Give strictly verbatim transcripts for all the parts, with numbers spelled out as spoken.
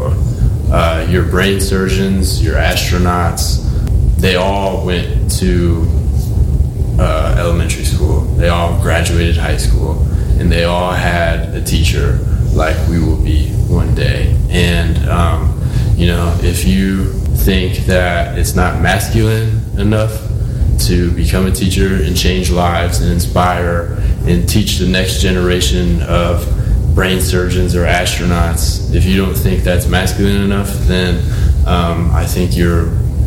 world. Uh, your brain surgeons, your astronauts, they all went to uh, elementary school. They all graduated high school, and they all had a teacher like we will be one day. And, um, you know, if you think that it's not masculine enough to become a teacher and change lives and inspire and teach the next generation of brain surgeons or astronauts, if you don't think that's masculine enough, then um, I think you're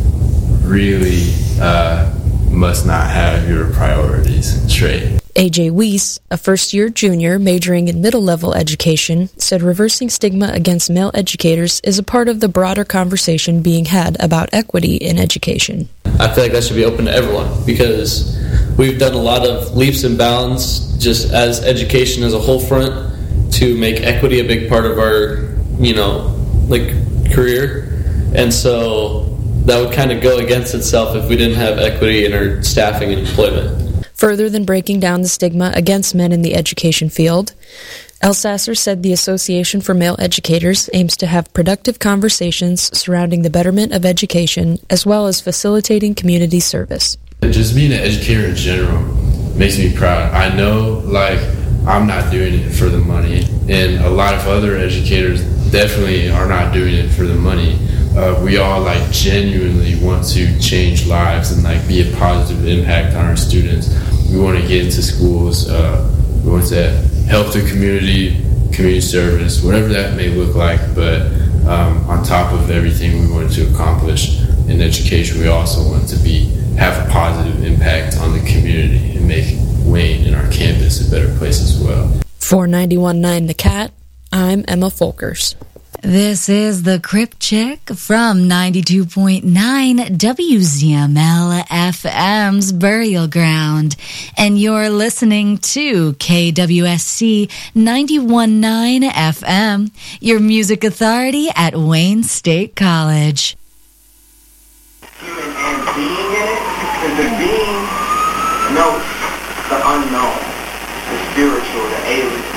really uh, must not have your priorities straight. A J Weiss, a first-year junior majoring in middle-level education, said reversing stigma against male educators is a part of the broader conversation being had about equity in education. I feel like that should be open to everyone because we've done a lot of leaps and bounds just as education as a whole front to make equity a big part of our, you know, like career. And so that would kind of go against itself if we didn't have equity in our staffing and employment. Further than breaking down the stigma against men in the education field, Elsasser said the Association for Male Educators aims to have productive conversations surrounding the betterment of education as well as facilitating community service. Just being an educator in general makes me proud. I know, like, I'm not doing it for the money, and a lot of other educators definitely are not doing it for the money. Uh, we all, like, genuinely want to change lives and, like, be a positive impact on our students. We want to get into schools. Uh, we want to help the community, community service, whatever that may look like. But um, on top of everything we want to accomplish in education, we also want to be have a positive impact on the community and make Wayne and our campus a better place as well. For ninety-one point nine The Cat, I'm Emma Folkers. This is the Crip Chick from ninety-two point nine W Z M L F M's Burial Ground. And you're listening to K W S C ninety-one point nine F M, your music authority at Wayne State College. Human and being in it, because the being knows the unknown, the spiritual, the alien.